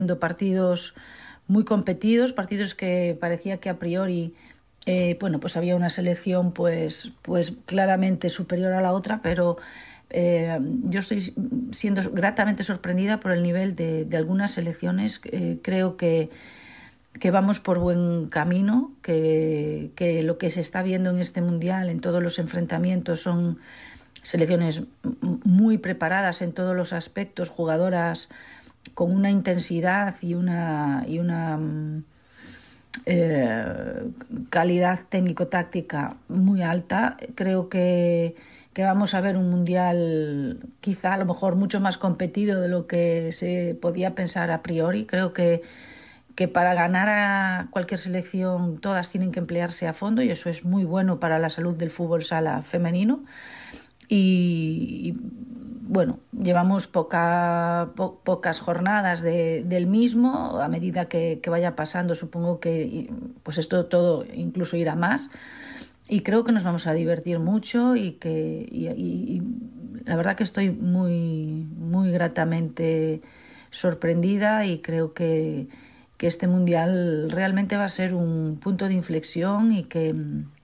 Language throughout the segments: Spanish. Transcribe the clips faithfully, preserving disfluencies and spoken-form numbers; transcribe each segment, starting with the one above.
partidos muy competidos, partidos que parecía que a priori eh, bueno, pues había una selección pues, pues claramente superior a la otra, pero eh, yo estoy siendo gratamente sorprendida por el nivel de, de algunas selecciones. Eh, creo que, que vamos por buen camino, que, que lo que se está viendo en este Mundial, en todos los enfrentamientos, son selecciones muy preparadas en todos los aspectos, jugadoras con una intensidad y una, y una eh, calidad técnico-táctica muy alta. Creo que, que vamos a ver un Mundial quizá a lo mejor mucho más competido de lo que se podía pensar a priori. Creo que, que para ganar a cualquier selección todas tienen que emplearse a fondo, y eso es muy bueno para la salud del fútbol sala femenino. Y, y bueno, llevamos poca, po, pocas jornadas de, del mismo. A medida que, que vaya pasando, supongo que pues esto todo incluso irá más, y creo que nos vamos a divertir mucho, y que y, y, y la verdad que estoy muy, muy gratamente sorprendida, y creo que, que este Mundial realmente va a ser un punto de inflexión, y que,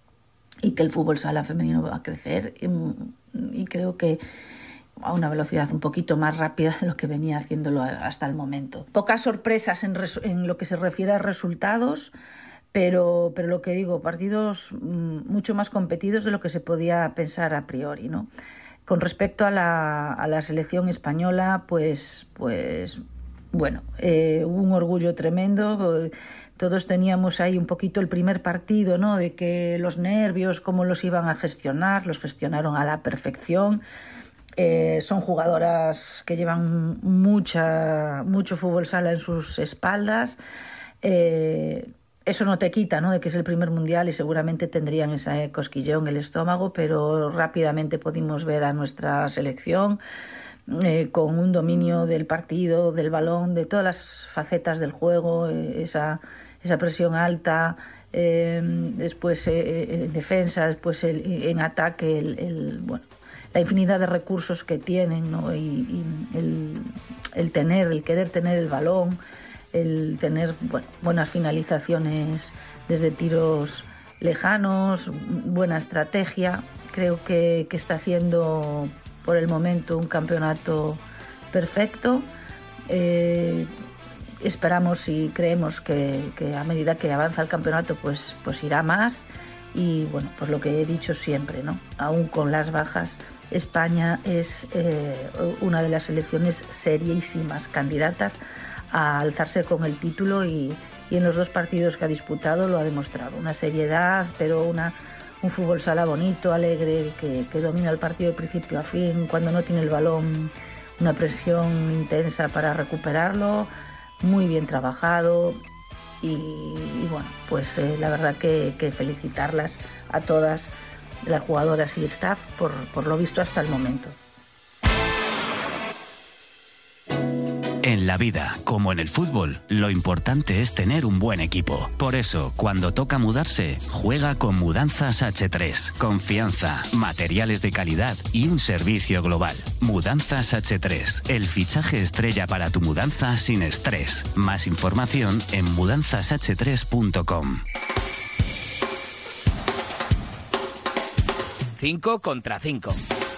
y que el fútbol sala femenino va a crecer, y, y creo que a una velocidad un poquito más rápida de lo que venía haciéndolo hasta el momento. Pocas sorpresas en, res, en lo que se refiere a resultados, pero, pero lo que digo, partidos mucho más competidos de lo que se podía pensar a priori, ¿no? Con respecto a la, a la selección española, pues, pues bueno, eh, hubo un orgullo tremendo. Todos teníamos ahí un poquito el primer partido, ¿no?, de que los nervios, cómo los iban a gestionar. Los gestionaron a la perfección. Eh, son jugadoras que llevan mucha, mucho fútbol sala en sus espaldas. Eh, eso no te quita, ¿no?, de que es el primer Mundial, y seguramente tendrían ese cosquilleo en el estómago, pero rápidamente pudimos ver a nuestra selección eh, con un dominio del partido, del balón, de todas las facetas del juego, eh, esa, esa presión alta, eh, después eh, en defensa, después el, en ataque, el, el bueno, la infinidad de recursos que tienen, ¿no? y, y el, el tener, el querer tener el balón, el tener bueno, buenas finalizaciones desde tiros lejanos, buena estrategia. Creo que, que está haciendo por el momento un campeonato perfecto. Eh, esperamos y creemos que, que a medida que avanza el campeonato pues, pues irá más, y bueno, pues lo que he dicho siempre, ¿no?, aún con las bajas, España es eh, una de las selecciones seriísimas candidatas a alzarse con el título, y, y en los dos partidos que ha disputado lo ha demostrado. Una seriedad, pero una, un fútbol sala bonito, alegre, que, que domina el partido de principio a fin. Cuando no tiene el balón, una presión intensa para recuperarlo, muy bien trabajado. Y, y bueno, pues eh, la verdad que, que felicitarlas a todas las jugadoras y staff por, por lo visto hasta el momento. En la vida, como en el fútbol, lo importante es tener un buen equipo. Por eso, cuando toca mudarse, juega con Mudanzas hache tres. Confianza, materiales de calidad y un servicio global. Mudanzas hache tres, el fichaje estrella para tu mudanza sin estrés. Más información en mudanzas hache tres punto com. Cinco contra cinco.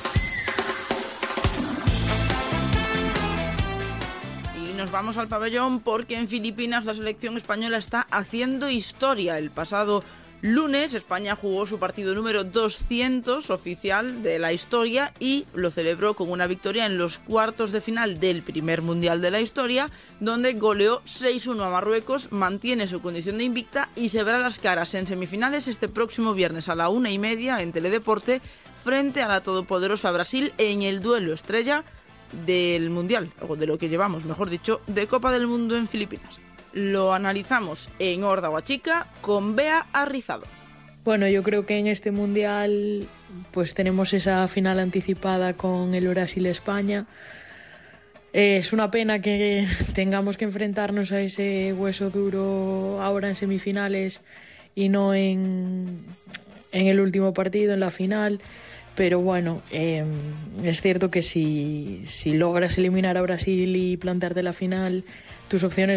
Nos vamos al pabellón porque en Filipinas la selección española está haciendo historia. El pasado lunes España jugó su partido número doscientos oficial de la historia y lo celebró con una victoria en los cuartos de final del primer Mundial de la historia, donde goleó seis uno a Marruecos, mantiene su condición de invicta y se verá las caras en semifinales este próximo viernes a la una y media en Teledeporte frente a la todopoderosa Brasil en el duelo estrella del Mundial, o de lo que llevamos, mejor dicho, de Copa del Mundo en Filipinas. Lo analizamos en Horda Huachica con Bea Arrizado. Bueno, yo creo que en este Mundial pues tenemos esa final anticipada con el Brasil-España. Eh, es una pena que tengamos que enfrentarnos a ese hueso duro ahora en semifinales y no en, en el último partido, en la final. Pero bueno, eh, es cierto que si, si logras eliminar a Brasil y plantearte la final, tus opciones